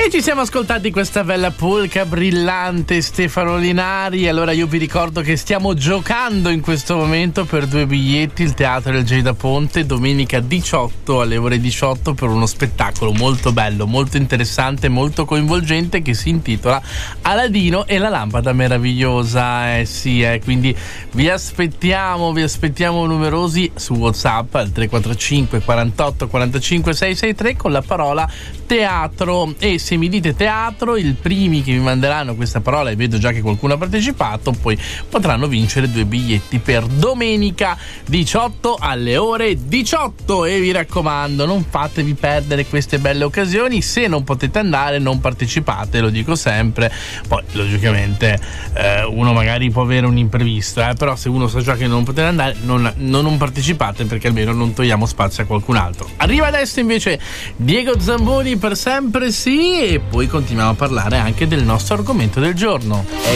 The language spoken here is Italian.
E ci siamo ascoltati questa bella polka brillante Stefano Linari. Allora io vi ricordo che stiamo giocando in questo momento per 2 biglietti il Teatro del Gelida Ponte domenica 18 alle ore 18 per uno spettacolo molto bello, molto interessante, molto coinvolgente che si intitola Aladino e la lampada meravigliosa. Quindi vi aspettiamo numerosi su WhatsApp al 345 48 45 663 con la parola teatro. E se mi dite teatro, i primi che mi manderanno questa parola, e vedo già che qualcuno ha partecipato, poi potranno vincere 2 biglietti per domenica 18 alle ore 18. E vi raccomando, non fatevi perdere queste belle occasioni. Se non potete andare, non partecipate, lo dico sempre. Poi logicamente uno magari può avere un imprevisto, però se uno sa già che non potete andare, non partecipate, perché almeno non togliamo spazio a qualcun altro. Arriva adesso invece Diego Zamboni, Per sempre sì, e poi continuiamo a parlare anche del nostro argomento del giorno.